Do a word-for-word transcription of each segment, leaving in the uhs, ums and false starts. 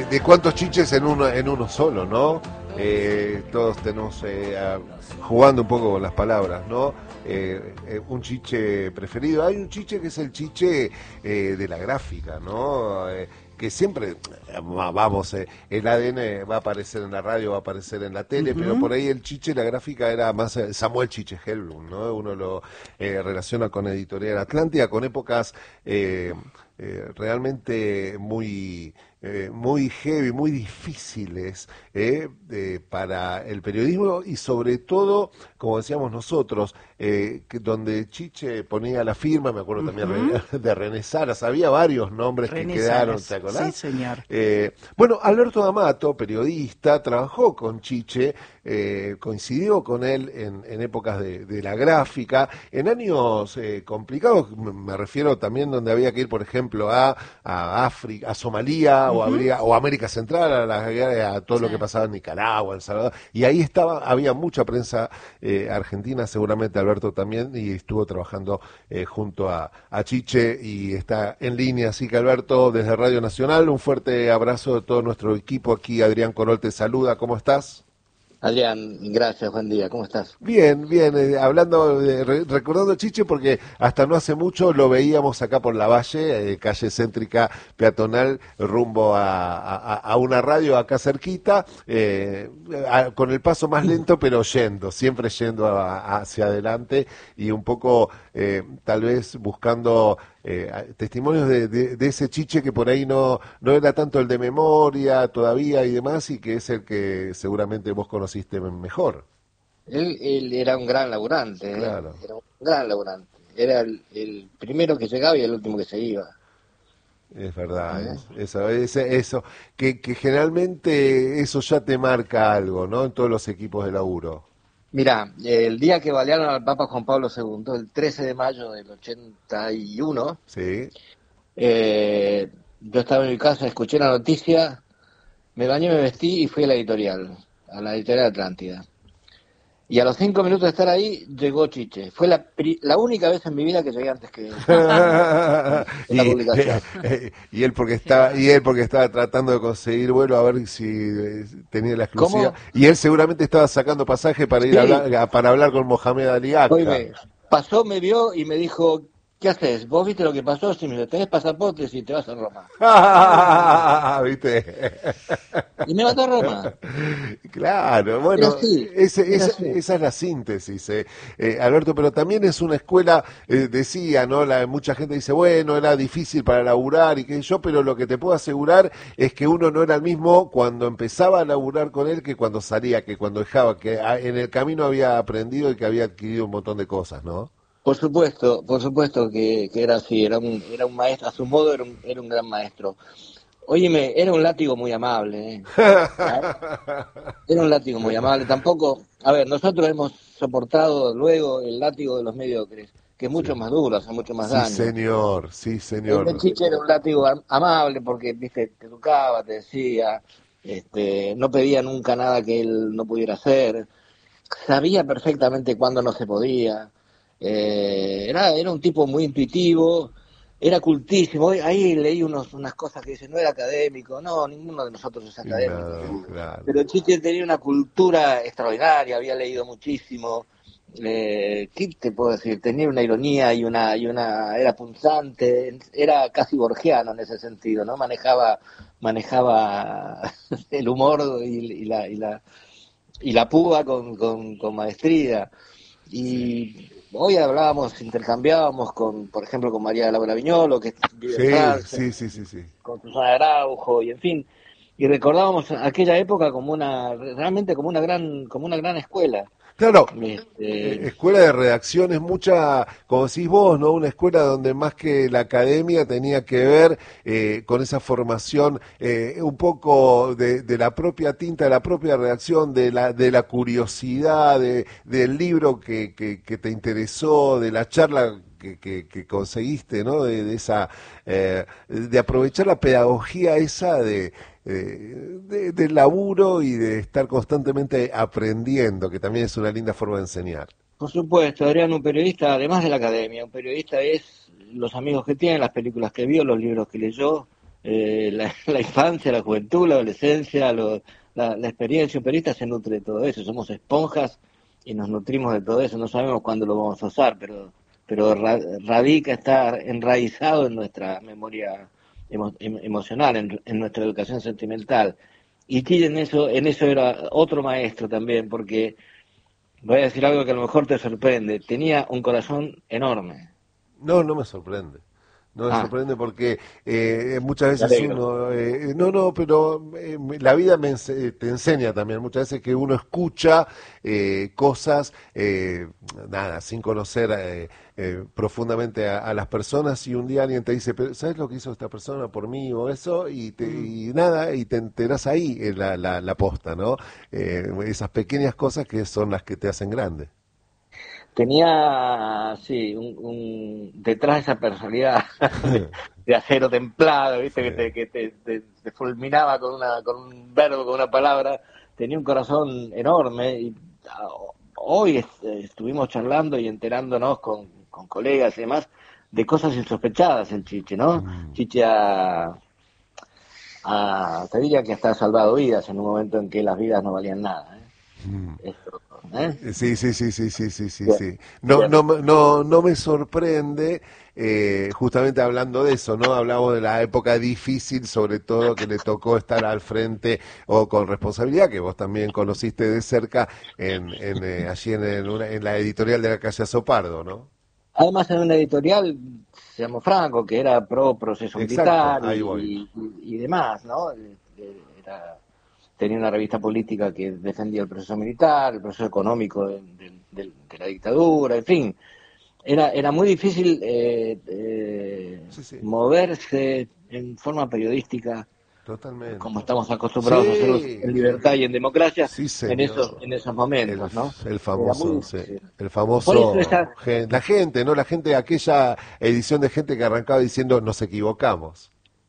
de, de cuántos chiches en uno, en uno solo, ¿no? Eh, todos tenemos eh, a, jugando un poco con las palabras, ¿no? Eh, eh, un chiche preferido. Hay un chiche que es el chiche eh, de la gráfica, ¿no? Eh, que siempre, vamos, eh, el A D N va a aparecer en la radio, va a aparecer en la tele, uh-huh. pero por ahí el chiche, la gráfica era más eh, Samuel Chiche Hellblum, ¿no? Uno lo eh, relaciona con Editorial Atlántida, con épocas eh, eh, realmente muy... Eh, muy heavy, muy difíciles eh, eh, para el periodismo y sobre todo, como decíamos nosotros, eh, que donde Chiche ponía la firma, me acuerdo uh-huh. también de René Salas, había varios nombres René que quedaron, Salas. ¿te acordás? Sí, señor. Eh, bueno, Alberto D'Amato, periodista, trabajó con Chiche, eh, coincidió con él en, en épocas de, de la gráfica, en años eh, complicados, me refiero también donde había que ir, por ejemplo, a, a África, a Somalia, uh-huh. o, habría, o América Central, a, la, a todo sí. lo que pasaba en Nicaragua, en Salvador, y ahí estaba, había mucha prensa eh, argentina, seguramente Alberto también, y estuvo trabajando eh, junto a, a Chiche, y está en línea, así que Alberto, desde Radio Nacional, un fuerte abrazo de todo nuestro equipo, aquí Adrián Corol te saluda, ¿cómo estás? Adrián, gracias, buen día, ¿cómo estás? Bien, bien, eh, hablando, de, re, recordando Chiche porque hasta no hace mucho lo veíamos acá por la Valle, eh, calle céntrica peatonal, rumbo a, a, a una radio acá cerquita, eh, a, con el paso más lento pero yendo, siempre yendo a, hacia adelante y un poco eh, tal vez buscando... Eh, testimonios de, de, de ese Chiche que por ahí no, no era tanto el de memoria todavía y demás, y que es el que seguramente vos conociste mejor. Él, él era un gran laburante, claro. ¿eh? Era un gran laburante. Era el, el primero que llegaba y el último que se iba. Es verdad, ¿eh? es, eso, es, eso que, que generalmente eso ya te marca algo, ¿no? En todos los equipos de laburo. Mirá, el día que balearon al Papa Juan Pablo segundo, el trece de mayo del ochenta y uno, sí. eh, yo estaba en mi casa, escuché la noticia, me bañé, me vestí y fui a la editorial, a la editorial Atlántida. Y a los cinco minutos de estar ahí, llegó Chiche. Fue la, la única vez en mi vida que llegué antes que la y, publicación. Eh, y él porque estaba, y él porque estaba tratando de conseguir vuelo a ver si eh, tenía la exclusiva. ¿Cómo? Y él seguramente estaba sacando pasaje para ir sí. a hablar, para hablar con Mohamed Ali Akka. Oye, pasó, me vio y me dijo, ¿qué haces? ¿Vos viste lo que pasó? Si me tenés pasaporte si te vas a Roma. ¿Viste? Y me mató a Roma. Claro, bueno, así, ese, esa, esa es la síntesis, eh. Eh, Alberto, pero también es una escuela, eh, decía, ¿no? La, mucha gente dice, bueno, era difícil para laburar y qué sé yo, pero lo que te puedo asegurar es que uno no era el mismo cuando empezaba a laburar con él que cuando salía, que cuando dejaba, que en el camino había aprendido y que había adquirido un montón de cosas, ¿no? Por supuesto, por supuesto que, que era así, era un, era un maestro, a su modo era un, era un gran maestro. Óyeme, era un látigo muy amable, ¿eh? Era un látigo muy amable, tampoco, a ver, nosotros hemos soportado luego el látigo de los mediocres, que es mucho sí. más duro, hace mucho más sí, daño. Sí, señor, sí, señor. El Chiche era un látigo amable porque, viste, te educaba, te decía, este, no pedía nunca nada que él no pudiera hacer, sabía perfectamente cuándo no se podía. Eh, era, era un tipo muy intuitivo, era cultísimo. Ahí leí unos, unas cosas que dicen, no era académico, no, ninguno de nosotros es académico. No, claro. Pero Chiche tenía una cultura extraordinaria, había leído muchísimo. Eh, ¿Qué te puedo decir? Tenía una ironía y una, y una, era punzante, era casi borgiano en ese sentido, ¿no? Manejaba, manejaba el humor y, y la, y la, y la púa con, con, con maestría. Y sí. Hoy hablábamos, intercambiábamos con, por ejemplo, con María Laura Viñolo, que vive sí, en Francia, sí, sí, sí, sí. con Susana Araujo, y en fin, y recordábamos aquella época como una, realmente como una gran, como una gran escuela. Claro, este... escuela de redacción es mucha, como decís vos, ¿no? Una escuela donde más que la academia tenía que ver eh, con esa formación eh, un poco de, de la propia tinta, de la propia redacción, de la de la curiosidad, de, del libro que, que, que te interesó, de la charla que, que, que conseguiste, ¿no? De, de esa, eh, de aprovechar la pedagogía esa de Eh, de, de laburo y de estar constantemente aprendiendo, que también es una linda forma de enseñar. Por supuesto, Adrián, un periodista, además de la academia, un periodista es los amigos que tiene, las películas que vio, los libros que leyó, eh, la, la infancia, la juventud, la adolescencia, lo, la, la experiencia. Un periodista se nutre de todo eso, somos esponjas y nos nutrimos de todo eso, no sabemos cuándo lo vamos a usar, pero pero ra, radica, está enraizado en nuestra memoria emo, em, emocional, en, en nuestra educación sentimental. Y Chile en eso, en eso era otro maestro también, porque voy a decir algo que a lo mejor te sorprende, tenía un corazón enorme. No, no me sorprende. No me Ah, sorprende porque eh, muchas me veces alegro. uno, eh, no, no, pero eh, la vida me ense- te enseña también muchas veces que uno escucha eh, cosas, eh, nada, sin conocer eh, eh, profundamente a, a las personas y un día alguien te dice, pero ¿sabes lo que hizo esta persona por mí o eso? Y, te, Mm. y nada, y te enterás ahí en la, la, la posta, ¿no? Eh, esas pequeñas cosas que son las que te hacen grande. Tenía, sí, un, un- detrás de esa personalidad de, de acero templado, viste, Sí. que te, que te, te- te fulminaba con una, con un verbo, con una palabra, tenía un corazón enorme y ah, hoy est- estuvimos charlando y enterándonos con, con colegas y demás de cosas insospechadas el Chiche, ¿no? Mm, Chiche ha, ha- te diría que hasta ha salvado vidas en un momento en que las vidas no valían nada, ¿eh? mm. Esto, ¿eh? Eh, Sí, sí, sí, sí, sí, sí, sí, Bien, sí. No, bien. no, me- no, no me sorprende, eh, justamente hablando de eso, ¿no? Hablamos de la época difícil, sobre todo que le tocó estar al frente o con responsabilidad, que vos también conociste de cerca en, en, eh, allí en, en una- en la editorial de la calle Sopardo, ¿no? Además, en una editorial, se llamó Franco, que era pro proceso Exacto, militar ahí voy. y, y- y demás, ¿no? Eh, eh, Era- tenía una revista política que defendía el proceso militar, el proceso económico de, de- de- de la dictadura, en fin. Era, era muy difícil eh, eh, Sí, sí, moverse en forma periodística como totalmente. estamos acostumbrados a hacerlo Sí, en libertad y en democracia sí, en esos, señor. en esos El, momentos, ¿no? el Era muy famoso, sí, difícil. el Por eso famoso, esta, gen- la gente, ¿no? La gente, aquella edición de gente que arrancaba diciendo nos equivocamos.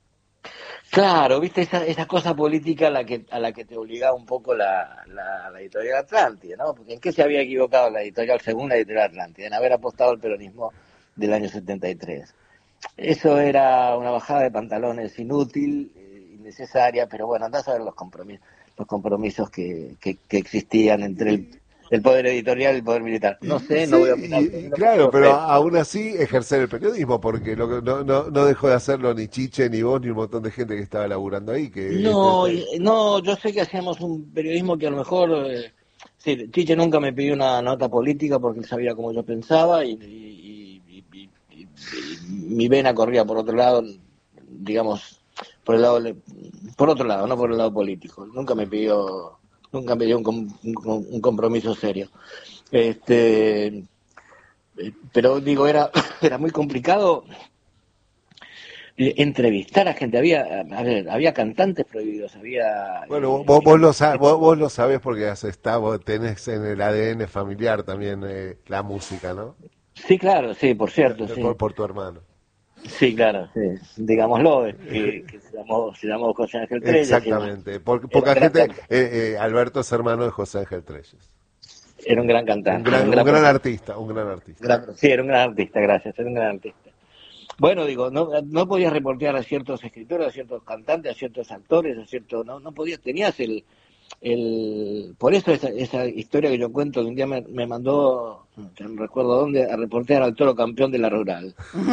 claro, viste esa, esa cosa política a la que a la que te obligaba un poco la, la, la editorial Atlántida, ¿no? Porque ¿en qué se había equivocado la editorial, según la editorial Atlántida? En haber apostado al peronismo del año setenta y tres. Eso era una bajada de pantalones inútil, eh, innecesaria, pero bueno, andás a ver los compromisos, los compromisos que, que, que existían entre el, el poder editorial y el poder militar. No Y, y sé, sí, no voy a opinar y, sobre y lo que claro, digo, pero pero aún así ejercer el periodismo, porque lo que no, no, no dejó de hacerlo ni Chiche, ni vos, ni un montón de gente que estaba laburando ahí, que este, no, este- y- no, yo sé que hacíamos un periodismo que a lo mejor, eh, sí, Chiche nunca me pidió una nota política porque él sabía cómo yo pensaba y, y- y- y- y- y mi vena corría por otro lado, digamos, por el lado, le- por otro lado, no por el lado político. Nunca me pidió, nunca me pidió un, com- un- un compromiso serio. Este, eh, pero digo, era, era muy complicado eh, entrevistar a gente. Había, a ver, había cantantes prohibidos, había bueno, eh, vos, vos lo sabés, vos, vos lo sabés porque has estado, tenés en el A D N familiar también eh, la música, ¿no? sí, claro, sí, por cierto, De- Por, sí. por tu hermano. Sí, claro, sí. Digámoslo, eh, que, que se llamó, se llamó José Ángel Trelles y era, Exactamente, porque era un poca gran gente, cantante, eh, eh, Alberto es hermano de José Ángel Trelles. era un gran Un cantante, era gran, un un gran gran profesor, artista, un gran artista. gran- sí, era un gran artista, gracias, era un gran artista. Bueno, digo, no, no podías reportear a ciertos escritores, a ciertos cantantes, a ciertos actores, a ciertos, no, no podías, tenías el, el, por eso esa, esa historia que yo cuento, que un día me, me mandó, ya no recuerdo dónde, a reportear al toro campeón de la rural.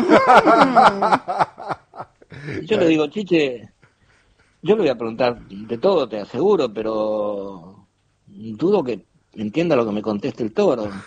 Y yo le digo, Chiche, yo le voy a preguntar de todo, te aseguro, pero dudo que entienda lo que me conteste el toro.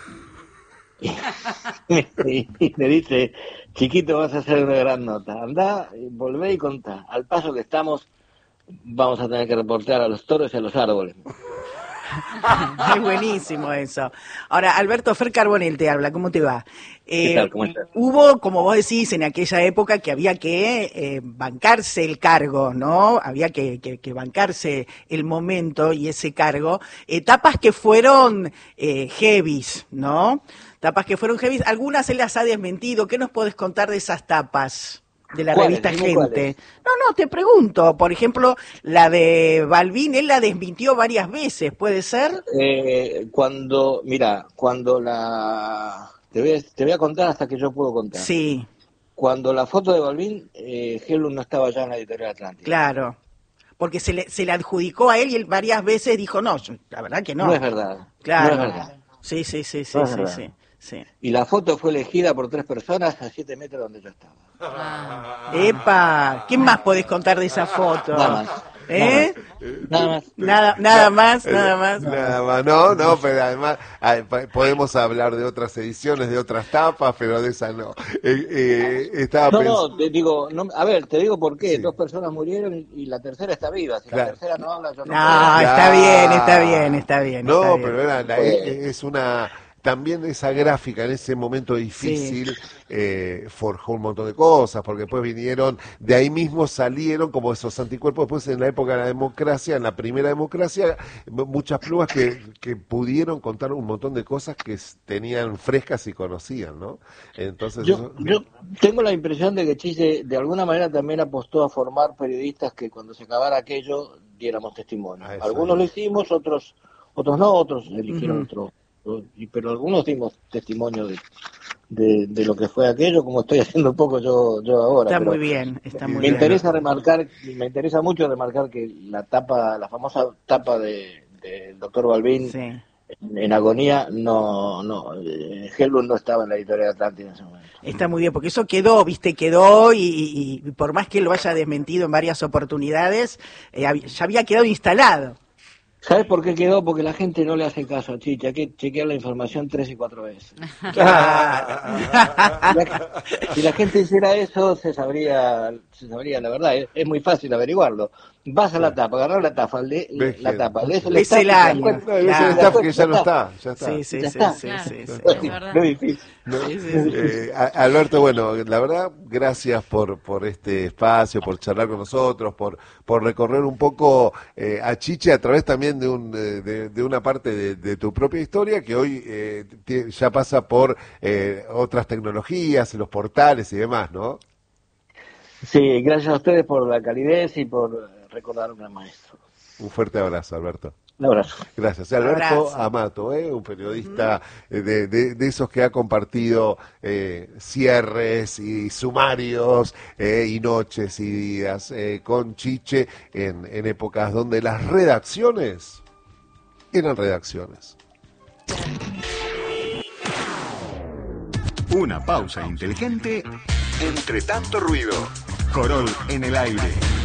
Y me dice, chiquito, vas a hacer una gran nota. Andá, volvé y contá. Al paso que estamos, vamos a tener que reportear a los toros y a los árboles. Es buenísimo eso. Ahora, Alberto, Fer Carbonell te habla, ¿cómo te va? ¿Qué Eh, tal? ¿Cómo estás? hubo, como vos decís, en aquella época que había que eh, bancarse el cargo, ¿no? Había que, que, que bancarse el momento y ese cargo. Etapas que fueron eh, heavies, ¿no? Tapas que fueron heavies. Algunas se las ha desmentido. ¿Qué nos podés contar de esas tapas? De la ¿Cuáles? revista Dime Gente. cuáles. No, no, te pregunto. Por ejemplo, la de Balvin, él la desmintió varias veces, ¿puede ser? Eh, cuando, mira, cuando la... Te voy, a, te voy a contar hasta que yo puedo contar. Sí. cuando la foto de Balbín, eh, Helmut no estaba ya en la editorial Atlántica. Claro, porque se le, se le adjudicó a él y él varias veces dijo, no, yo, la verdad que no. No es verdad. Claro. No es verdad. Sí, sí, sí, sí, No es sí, verdad. sí, sí. Y la foto fue elegida por tres personas a siete metros donde yo estaba. Ah. Epa, ¿qué más podés contar de esa foto? Nada más. ¿Eh? Nada más. Nada, nada más, nada más. Nada más, no, no, pero además ah, pa- podemos hablar de otras ediciones, de otras tapas, pero de esa no. Eh, eh, estaba No, pens- no, te digo, no, a ver, te digo por qué. Sí. Dos personas murieron y, y la tercera está viva. Si Claro. la tercera no habla, yo no No, puedo. está bien, está bien, está bien. No, está bien. pero era la- Pues- es, es una también esa gráfica en ese momento difícil eh, forjó un montón de cosas, porque después vinieron, de ahí mismo salieron como esos anticuerpos, después en la época de la democracia, en la primera democracia, m- muchas plumas que, que pudieron contar un montón de cosas que s- tenían frescas y conocían, ¿no? Entonces, Yo, eso- yo tengo la impresión de que Chile de alguna manera también apostó a formar periodistas que cuando se acabara aquello diéramos testimonio. Ah, eso Algunos es. lo hicimos, otros otros no, otros eligieron Ujú. otro. Y- Pero algunos dimos testimonio de, de, de lo que fue aquello, como estoy haciendo un poco yo, yo ahora. Está pero muy bien, está muy me bien. interesa remarcar, me interesa mucho remarcar que la tapa, la famosa tapa de del doctor Balbín Sí. en, en agonía, no, no, eh, Helmut no estaba en la editorial Atlántida en ese momento. Está muy bien, porque eso quedó, viste, quedó y, y- y por más que lo haya desmentido en varias oportunidades, eh, hab- ya había quedado instalado. ¿Sabes por qué quedó? Porque la gente no le hace caso a Chicha, hay que chequear la información tres y cuatro veces. La- si la gente hiciera eso, se sabría, se sabría la verdad, es, es muy fácil averiguarlo. Vas a la tapa, agarrar la tapa, le, Ves la que- tapa, lees el Ves staff el y te das año. cuenta- No, ese Claro. staff que ya no está, ya está. Sí, sí, Ya sí, está. sí, Claro, sí, sí. es verdad. No es difícil. ¿no? Sí, sí, sí. Eh, a- Alberto, bueno, la verdad, gracias por, por este espacio, por charlar con nosotros, por, por recorrer un poco eh, a Chiche a través también de, un, eh, de, de una parte de, de tu propia historia que hoy eh, tie- ya pasa por eh, otras tecnologías, los portales y demás, ¿no? Sí, gracias a ustedes por la calidez y por recordarme al maestro. Un fuerte abrazo, Alberto. Un abrazo. Gracias. Alberto Abrazo. Amato, ¿eh? Un periodista eh, de, de- de esos que ha compartido eh, cierres y sumarios eh, y noches y días eh, con Chiche en, en épocas donde las redacciones eran redacciones. Una pausa inteligente entre tanto ruido. Corol en el aire.